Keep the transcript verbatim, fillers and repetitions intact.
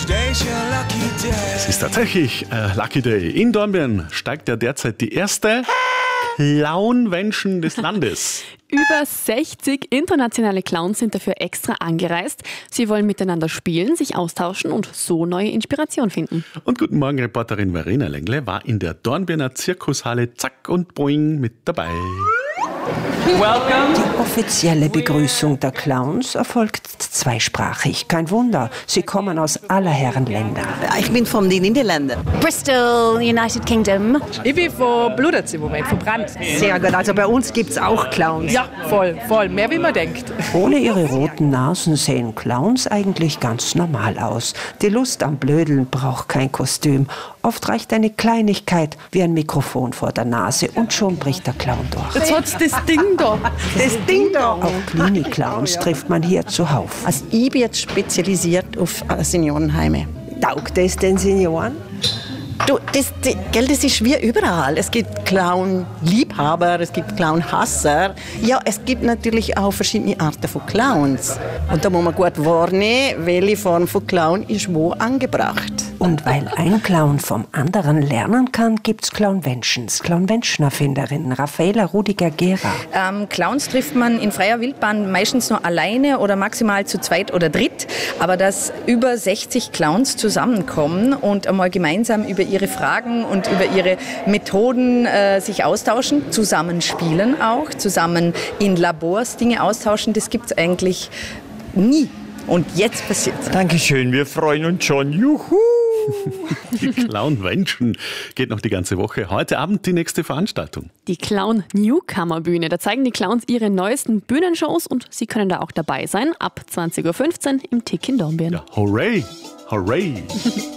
Es ist tatsächlich äh, Lucky Day. In Dornbirn steigt ja derzeit die erste Clown-Menschen des Landes. Über sechzig internationale Clowns sind dafür extra angereist. Sie wollen miteinander spielen, sich austauschen und so neue Inspiration finden. Und guten Morgen, Reporterin Verena Lengle war in der Dornbirner Zirkushalle Zack und Boing mit dabei. Die offizielle Begrüßung der Clowns erfolgt zweisprachig. Kein Wunder, sie kommen aus aller Herren Länder. Ich bin von den Niederlanden. Bristol, United Kingdom. Ich bin von Bludertz im Moment, von Brand. Sehr gut, also bei uns gibt es auch Clowns. Ja, voll, voll. Mehr wie man denkt. Ohne ihre roten Nasen sehen Clowns eigentlich ganz normal aus. Die Lust am Blödeln braucht kein Kostüm. Oft reicht eine Kleinigkeit wie ein Mikrofon vor der Nase und schon bricht der Clown durch. Jetzt hat's das Ding da. Das Ding da! Auch Mini-Clowns trifft man hier zuhauf. Also ich bin jetzt spezialisiert auf Seniorenheime. Taugt es den Senioren? Du, das, das, gell, das ist wie überall. Es gibt Clown-Liebhaber, es gibt Clown-Hasser. Ja, es gibt natürlich auch verschiedene Arten von Clowns. Und da muss man gut wahrnehmen, welche Form von Clown ist wo angebracht. Und weil ein Clown vom anderen lernen kann, gibt's Clownventions. Clownvention-Erfinderin Raffaela Rudiger-Gera. Ähm, Clowns trifft man in freier Wildbahn meistens nur alleine oder maximal zu zweit oder dritt. Aber dass über sechzig Clowns zusammenkommen und einmal gemeinsam über ihre Fragen und über ihre Methoden äh, sich austauschen, zusammen spielen auch, zusammen in Labors Dinge austauschen, das gibt's eigentlich nie. Und jetzt passiert's. Dankeschön, wir freuen uns schon. Juhu! Die Clown-Menschen geht noch die ganze Woche. Heute Abend die nächste Veranstaltung. Die Clown-Newcomer-Bühne. Da zeigen die Clowns ihre neuesten Bühnenshows und Sie können da auch dabei sein. Ab zwanzig Uhr fünfzehn im Tick in Dornbirn. Ja, hooray! Hooray!